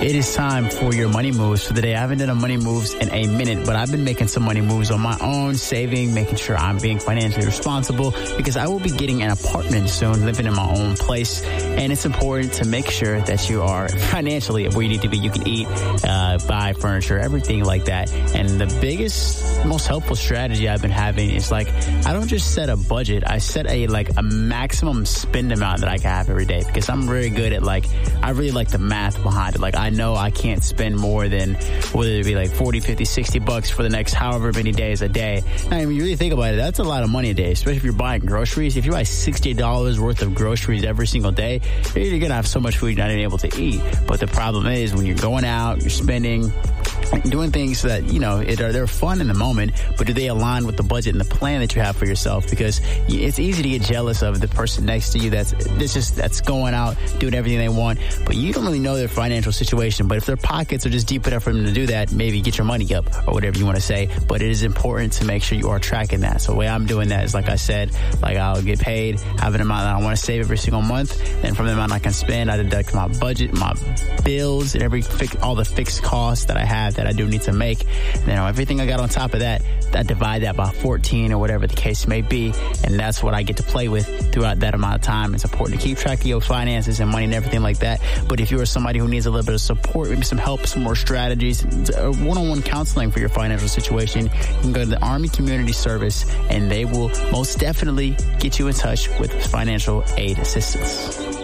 It is time for your money moves for the day. I haven't done a money moves in a minute, but I've been making some money moves on my own, saving, making sure I'm being financially responsible because I will be getting an apartment soon, living in my own place. And it's important to make sure that you are financially where you need to be. You can eat, buy furniture, everything like that. And the biggest, most helpful strategy I've been having is like, I don't just set a budget. I set a maximum spend amount that I can have every day because I'm very good at I really like the math behind it. Like I know I can't spend more than whether it be like 40, 50, 60 bucks for the next however many days a day. Now, when you really think about it, that's a lot of money a day, especially if you're buying groceries. If you buy $60 worth of groceries every single day, you're going to have so much food you're not even able to eat. But the problem is when you're going out, you're spending, doing things that, they're fun in the moment, but do they align with the budget and the plan that you have for yourself? Because it's easy to get jealous of the person next to you that's going out, doing everything they want, but you don't really know their financial situation. But if their pockets are just deep enough for them to do that, maybe get your money up or whatever you want to say. But it is important to make sure you are tracking that. So the way I'm doing that is, like I said, I'll get paid, have an amount that I want to save every single month. Then from the amount I can spend, I deduct my budget, my bills, and all the fixed costs that I have that I do need to make. And then everything I got on top of that, I divide that by 14 or whatever the case may be. And that's what I get to play with throughout that amount of time. It's important to keep track of your finances and money and everything like that. But if you are somebody who needs a little bit of support, maybe some help, some more strategies, one-on-one counseling for your financial situation, you can go to the Army Community Service and they will most definitely get you in touch with financial aid assistance.